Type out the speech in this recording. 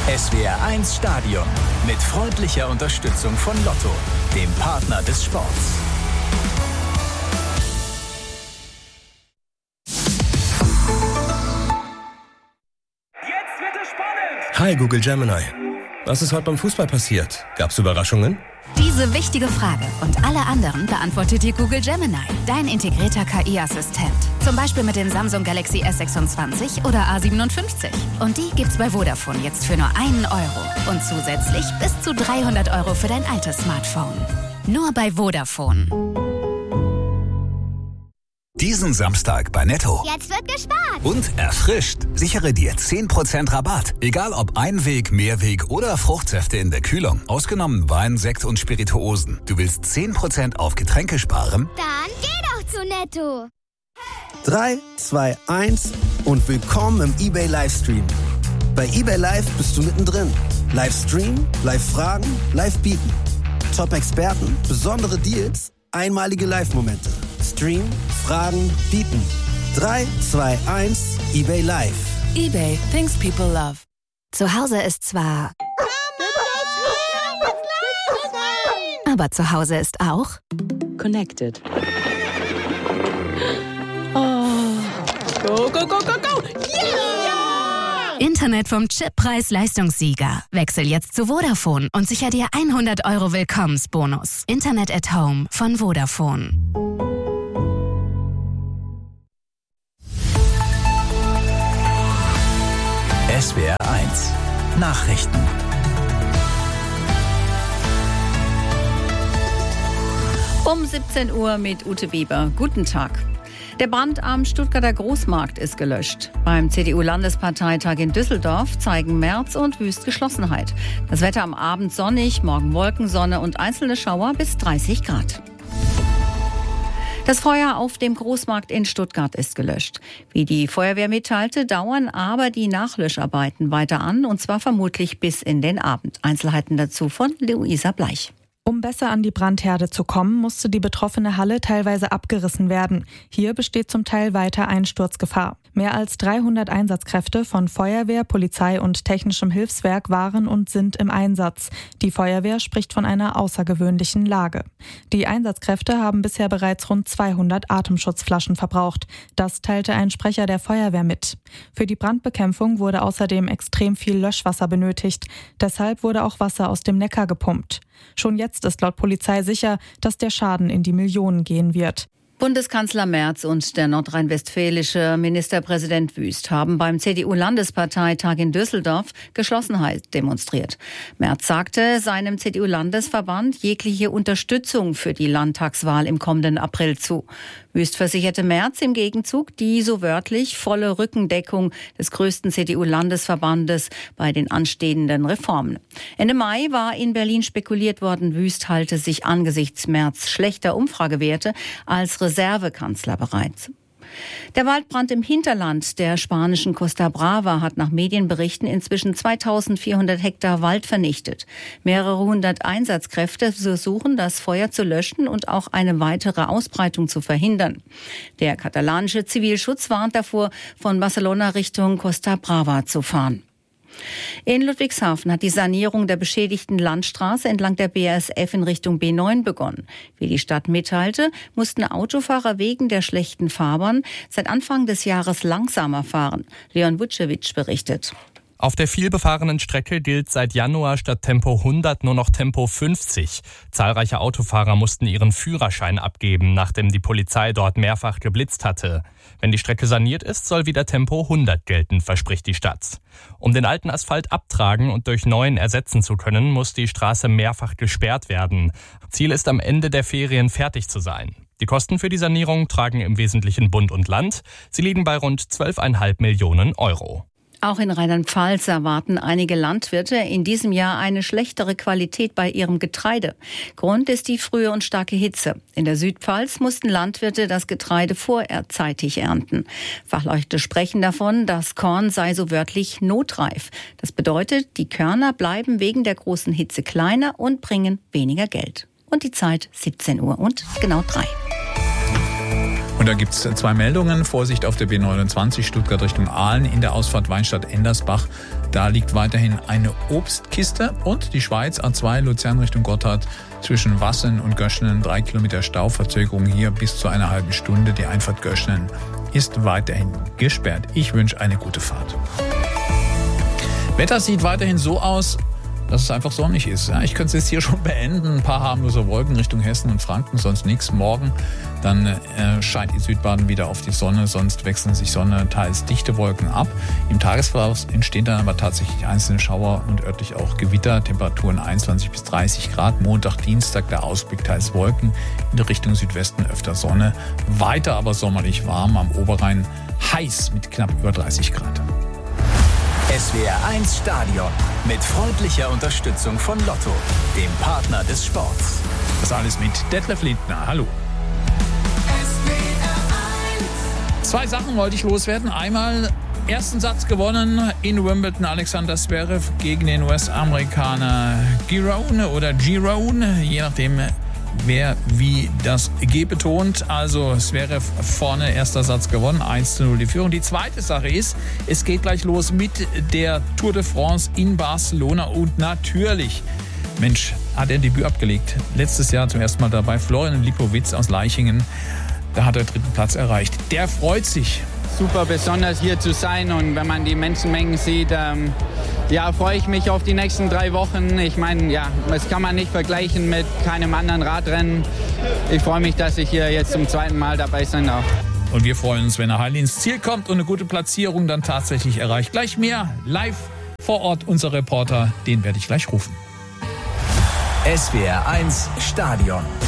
SWR1 Stadion mit freundlicher Unterstützung von Lotto, dem Partner des Sports. Jetzt wird es spannend! Hi Google Gemini. Was ist heute beim Fußball passiert? Gab's Überraschungen? Diese wichtige Frage und alle anderen beantwortet dir Google Gemini, dein integrierter KI-Assistent. Zum Beispiel mit dem Samsung Galaxy S26 oder A57. Und die gibt's bei Vodafone jetzt für nur €1. Und zusätzlich bis zu €300 für dein altes Smartphone. Nur bei Vodafone. Diesen Samstag bei Netto. Jetzt wird gespart. Und erfrischt. Sichere dir 10% Rabatt. Egal ob Einweg, Mehrweg oder Fruchtsäfte in der Kühlung. Ausgenommen Wein, Sekt und Spirituosen. Du willst 10% auf Getränke sparen? Dann geh doch zu Netto. 3, 2, 1 und willkommen im eBay Livestream. Bei eBay Live bist du mittendrin. Livestream, Live-Fragen, Live-Bieten. Top-Experten, besondere Deals, einmalige Live-Momente. Stream, Fragen, bieten. 3, 2, 1, eBay Live. eBay, things people love. Zu Hause ist zwar... Aber zu Hause ist auch... Connected. Oh. Go, go, go, go, go! Yeah! Internet vom Chip Preis-Leistungssieger. Wechsel jetzt zu Vodafone und sicher dir €100 Willkommensbonus. Internet at Home von Vodafone. SWR1 Nachrichten. Um 17 Uhr mit Ute Weber. Guten Tag. Der Brand am Stuttgarter Großmarkt ist gelöscht. Beim CDU-Landesparteitag in Düsseldorf zeigen Merz und Wüst Geschlossenheit. Das Wetter am Abend sonnig, morgen Wolkensonne und einzelne Schauer bis 30 Grad. Das Feuer auf dem Großmarkt in Stuttgart ist gelöscht. Wie die Feuerwehr mitteilte, dauern aber die Nachlöscharbeiten weiter an, und zwar vermutlich bis in den Abend. Einzelheiten dazu von Luisa Bleich. Um besser an die Brandherde zu kommen, musste die betroffene Halle teilweise abgerissen werden. Hier besteht zum Teil weiter Einsturzgefahr. Mehr als 300 Einsatzkräfte von Feuerwehr, Polizei und technischem Hilfswerk waren und sind im Einsatz. Die Feuerwehr spricht von einer außergewöhnlichen Lage. Die Einsatzkräfte haben bisher bereits rund 200 Atemschutzflaschen verbraucht. Das teilte ein Sprecher der Feuerwehr mit. Für die Brandbekämpfung wurde außerdem extrem viel Löschwasser benötigt. Deshalb wurde auch Wasser aus dem Neckar gepumpt. Schon jetzt ist laut Polizei sicher, dass der Schaden in die Millionen gehen wird. Bundeskanzler Merz und der nordrhein-westfälische Ministerpräsident Wüst haben beim CDU-Landesparteitag in Düsseldorf Geschlossenheit demonstriert. Merz sagte seinem CDU-Landesverband jegliche Unterstützung für die Landtagswahl im kommenden April zu. Wüst versicherte Merz im Gegenzug die, so wörtlich, volle Rückendeckung des größten CDU-Landesverbandes bei den anstehenden Reformen. Ende Mai war in Berlin spekuliert worden, Wüst halte sich angesichts Merz schlechter Umfragewerte als Reservekanzler bereit. Der Waldbrand im Hinterland der spanischen Costa Brava hat nach Medienberichten inzwischen 2400 Hektar Wald vernichtet. Mehrere hundert Einsatzkräfte versuchen, das Feuer zu löschen und auch eine weitere Ausbreitung zu verhindern. Der katalanische Zivilschutz warnt davor, von Barcelona Richtung Costa Brava zu fahren. In Ludwigshafen hat die Sanierung der beschädigten Landstraße entlang der BASF in Richtung B9 begonnen. Wie die Stadt mitteilte, mussten Autofahrer wegen der schlechten Fahrbahn seit Anfang des Jahres langsamer fahren. Leon Vucevic berichtet. Auf der vielbefahrenen Strecke gilt seit Januar statt Tempo 100 nur noch Tempo 50. Zahlreiche Autofahrer mussten ihren Führerschein abgeben, nachdem die Polizei dort mehrfach geblitzt hatte. Wenn die Strecke saniert ist, soll wieder Tempo 100 gelten, verspricht die Stadt. Um den alten Asphalt abtragen und durch neuen ersetzen zu können, muss die Straße mehrfach gesperrt werden. Ziel ist, am Ende der Ferien fertig zu sein. Die Kosten für die Sanierung tragen im Wesentlichen Bund und Land. Sie liegen bei rund 12,5 Millionen Euro. Auch in Rheinland-Pfalz erwarten einige Landwirte in diesem Jahr eine schlechtere Qualität bei ihrem Getreide. Grund ist die frühe und starke Hitze. In der Südpfalz mussten Landwirte das Getreide vorzeitig ernten. Fachleute sprechen davon, das Korn sei so wörtlich notreif. Das bedeutet, die Körner bleiben wegen der großen Hitze kleiner und bringen weniger Geld. Und die Zeit 17 Uhr und genau 3. Und da gibt es 2 Meldungen. Vorsicht auf der B29 Stuttgart Richtung Aalen in der Ausfahrt Weinstadt-Endersbach. Da liegt weiterhin eine Obstkiste. Und die Schweiz A2 Luzern Richtung Gotthard zwischen Wassen und Göschenen 3 Kilometer Stauverzögerung hier bis zu einer halben Stunde. Die Einfahrt Göschenen ist weiterhin gesperrt. Ich wünsche eine gute Fahrt. Wetter sieht weiterhin so aus, dass es einfach sonnig ist. Ja, ich könnte es jetzt hier schon beenden. Ein paar harmlose Wolken Richtung Hessen und Franken, sonst nichts. Morgen dann scheint in Südbaden wieder auf die Sonne, sonst wechseln sich Sonne, teils dichte Wolken ab. Im Tagesverlauf entstehen dann aber tatsächlich einzelne Schauer und örtlich auch Gewitter. Temperaturen 21 bis 30 Grad. Montag, Dienstag der Ausblick teils Wolken. In der Richtung Südwesten öfter Sonne. Weiter aber sommerlich warm. Am Oberrhein heiß mit knapp über 30 Grad. SWR 1 Stadion mit freundlicher Unterstützung von Lotto, dem Partner des Sports. Das alles mit Detlef Lindner. Hallo. SWR 1. 2 Sachen wollte ich loswerden. Einmal ersten Satz gewonnen in Wimbledon. Alexander Zverev gegen den US-Amerikaner Girone, je nachdem wer wie das G betont. Also Zverev vorne, erster Satz gewonnen, 1:0 die Führung. Die zweite Sache ist, es geht gleich los mit der Tour de France in Barcelona und natürlich, Mensch, hat er ein Debüt abgelegt. Letztes Jahr zum ersten Mal dabei, Florian Lipowitz aus Leichingen. Da hat er 3. Platz erreicht. Der freut sich. Super besonders hier zu sein und wenn man die Menschenmengen sieht, freue ich mich auf die nächsten 3 Wochen. Ich meine, das kann man nicht vergleichen mit keinem anderen Radrennen. Ich freue mich, dass ich hier jetzt zum 2. Mal dabei sein darf. Und wir freuen uns, wenn er heil ins Ziel kommt und eine gute Platzierung dann tatsächlich erreicht. Gleich mehr live vor Ort, unser Reporter, den werde ich gleich rufen. SWR 1 Stadion.